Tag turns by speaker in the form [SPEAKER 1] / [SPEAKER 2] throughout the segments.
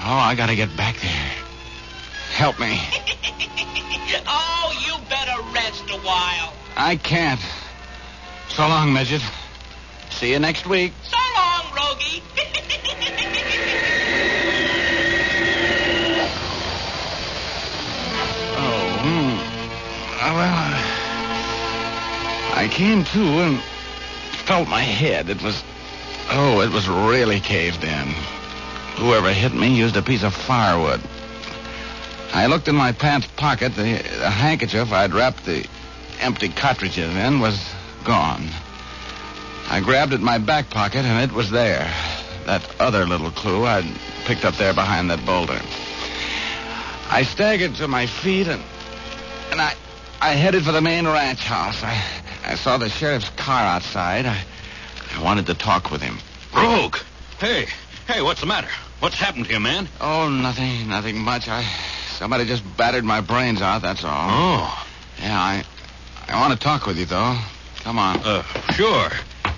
[SPEAKER 1] I gotta get back there. Help me.
[SPEAKER 2] Oh, you better rest a while.
[SPEAKER 1] I can't. So long, Midget. See you next week.
[SPEAKER 2] So long, Rogie.
[SPEAKER 1] I came to and felt my head. It was really caved in. Whoever hit me used a piece of firewood. I looked in my pants pocket. The handkerchief I'd wrapped the empty cartridges in was gone. I grabbed at my back pocket, and it was there. That other little clue I'd picked up there behind that boulder. I staggered to my feet, and I headed for the main ranch house. I saw the sheriff's car outside. I wanted to talk with him.
[SPEAKER 3] Rogue! Hey, what's the matter? What's happened to you, man?
[SPEAKER 1] Oh, nothing much. Somebody just battered my brains out, that's all.
[SPEAKER 3] Oh.
[SPEAKER 1] Yeah, I want to talk with you, though. Come on.
[SPEAKER 3] Sure.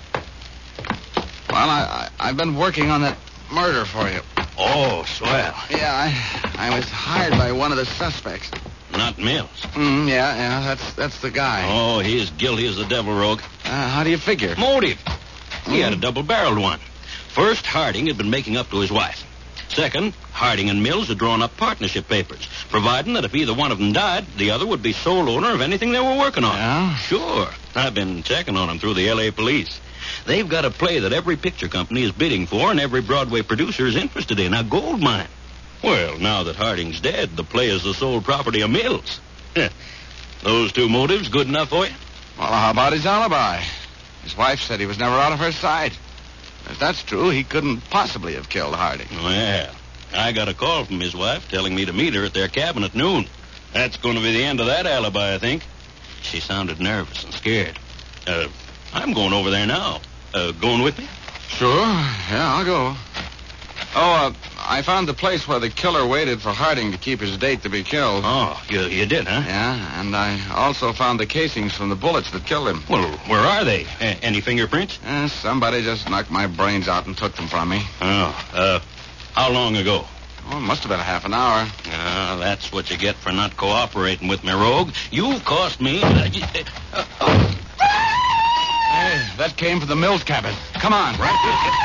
[SPEAKER 1] Well, I've been working on that murder for you.
[SPEAKER 3] Oh, swell.
[SPEAKER 1] Yeah, I was hired by one of the suspects.
[SPEAKER 3] Not Mills.
[SPEAKER 1] Yeah, that's the guy.
[SPEAKER 3] Oh, he is guilty as the devil, Rogue.
[SPEAKER 1] How do you figure?
[SPEAKER 3] Motive. He had a double-barreled one. First, Harding had been making up to his wife. Second, Harding and Mills had drawn up partnership papers, providing that if either one of them died, the other would be sole owner of anything they were working on.
[SPEAKER 1] Yeah?
[SPEAKER 3] Sure. I've been checking on them through the L.A. police. They've got a play that every picture company is bidding for and every Broadway producer is interested in, a gold mine. Well, now that Harding's dead, the play is the sole property of Mills. Those two motives good enough for you?
[SPEAKER 1] Well, how about his alibi? His wife said he was never out of her sight. If that's true, he couldn't possibly have killed Harding.
[SPEAKER 3] Well, I got a call from his wife telling me to meet her at their cabin at noon. That's going to be the end of that alibi, I think. She sounded nervous and scared. I'm going over there now. Going with me?
[SPEAKER 1] Sure. Yeah, I'll go. Oh, I found the place where the killer waited for Harding to keep his date to be killed.
[SPEAKER 3] Oh, you did, huh?
[SPEAKER 1] Yeah, and I also found the casings from the bullets that killed him.
[SPEAKER 3] Well, where are they? Any fingerprints?
[SPEAKER 1] Somebody just knocked my brains out and took them from me.
[SPEAKER 3] Oh, how long ago?
[SPEAKER 1] Oh, it must have been a half an hour.
[SPEAKER 3] That's what you get for not cooperating with me, Rogue. You've cost me...
[SPEAKER 1] Hey, that came from the Mills cabin. Come on.
[SPEAKER 3] Right.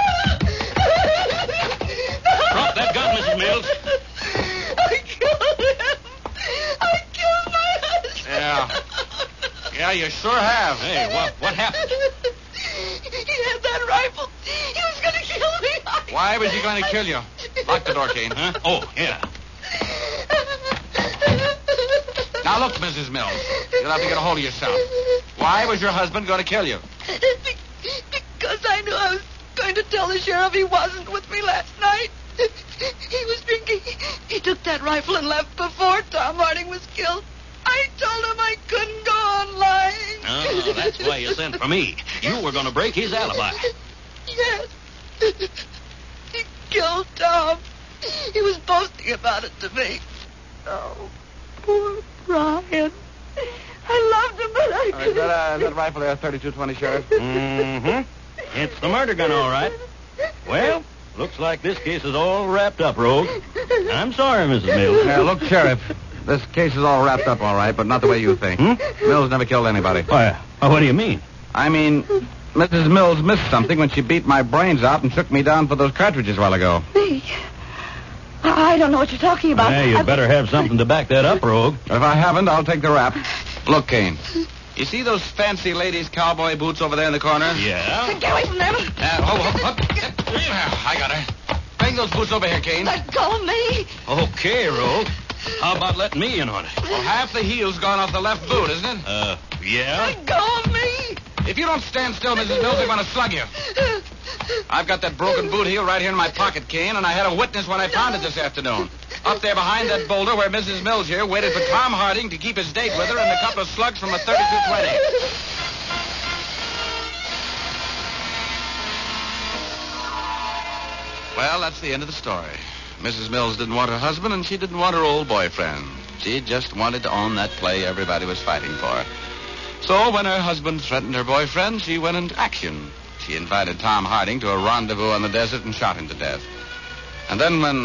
[SPEAKER 3] Drop that gun, Mrs. Mills.
[SPEAKER 4] I killed him. I killed my husband.
[SPEAKER 1] Yeah, you sure have.
[SPEAKER 3] Hey, what happened?
[SPEAKER 4] He had that rifle. He was going to kill me.
[SPEAKER 1] Why was he going to kill you? Lock the door, Kane.
[SPEAKER 3] Huh? Oh, yeah.
[SPEAKER 1] Now, look, Mrs. Mills. You'll have to get a hold of yourself. Why was your husband going to kill you?
[SPEAKER 4] Because I knew I was going to tell the sheriff he wasn't with me last night. He was drinking. He took that rifle and left before Tom Harding was killed. I told him I couldn't go on lying.
[SPEAKER 3] Oh, that's why you sent for me. You were going to break his alibi.
[SPEAKER 4] Yes. He killed Tom. He was boasting about it to me. Oh, poor Brian. I loved him, but I couldn't.
[SPEAKER 1] Is that rifle there, 3220, Sheriff?
[SPEAKER 3] Mm-hmm. It's the murder gun, all right. Well, looks like this case is all wrapped up, Rogue. I'm sorry, Mrs. Mills.
[SPEAKER 1] Look, Sheriff, this case is all wrapped up all right, but not the way you think. Mills never killed anybody.
[SPEAKER 3] Why, what do you mean?
[SPEAKER 1] I mean, Mrs. Mills missed something when she beat my brains out and took me down for those cartridges a while ago.
[SPEAKER 4] Me? I don't know what you're talking about.
[SPEAKER 3] Hey, you better have something to back that up, Rogue.
[SPEAKER 1] If I haven't, I'll take the rap. Look, Kane. You see those fancy ladies' cowboy boots over there in the corner?
[SPEAKER 3] Yeah?
[SPEAKER 4] Get away from them.
[SPEAKER 1] I got her. Bring those boots over here, Kane.
[SPEAKER 4] Let go of me.
[SPEAKER 3] Okay, Rogue. How about letting me in on it?
[SPEAKER 1] Well, half the heel's gone off the left boot, isn't it?
[SPEAKER 3] Yeah?
[SPEAKER 4] Let go of me.
[SPEAKER 1] If you don't stand still, Mrs. Mills, they're going to slug you. I've got that broken boot heel right here in my pocket, Kane, and I had a witness when I found it this afternoon. Up there behind that boulder where Mrs. Mills here waited for Tom Harding to keep his date with her and a couple of slugs from a 3220. Well, that's the end of the story. Mrs. Mills didn't want her husband, and she didn't want her old boyfriend. She just wanted to own that play everybody was fighting for. So when her husband threatened her boyfriend, she went into action. She invited Tom Harding to a rendezvous on the desert and shot him to death. And then when